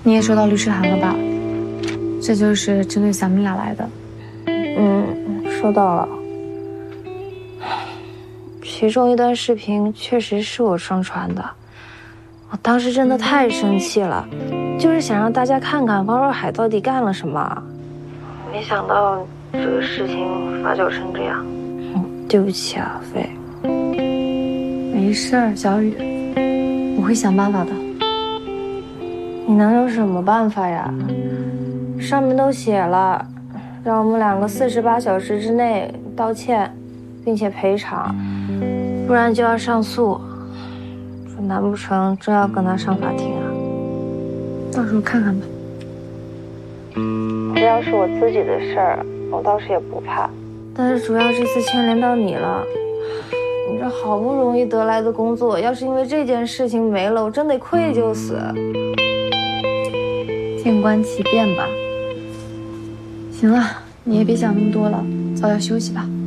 你也收到律师函了吧？这就是针对咱们俩来的。 收到了。其中一段视频确实是我上传的，我当时真的太生气了，就是想让大家看看王若海到底干了什么。没想到这个事情发酵成这样。对不起啊，飞。 没事儿，小雨，我会想办法的。 你能有什么办法呀？上面都写了，让我们两个48小时之内道歉，并且赔偿，不然就要上诉。这难不成真要跟他上法庭啊？ 到时候看看吧。 这要是我自己的事儿，我倒是也不怕。但是主要这次牵连到你了，你这好不容易得来的工作，要是因为这件事情没了，我真得愧疚死。 静观其变吧。行了，你也别想那么多了，早点休息吧。